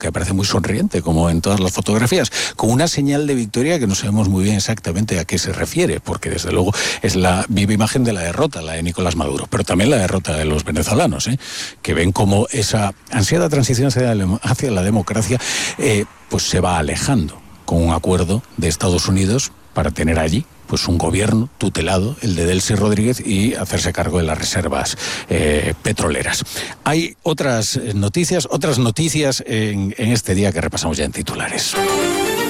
que parece muy sonriente, como en todas las fotografías, con una señal de victoria que no sabemos muy bien exactamente a qué se refiere, porque desde luego es la viva imagen de la derrota, la de Nicolás Maduro, pero también la derrota de los venezolanos, que ven como esa ansiada transición hacia la democracia pues se va alejando, con un acuerdo de Estados Unidos para tener allí pues un gobierno tutelado, el de Delcy Rodríguez, y hacerse cargo de las reservas petroleras. Hay otras noticias en este día que repasamos ya en titulares.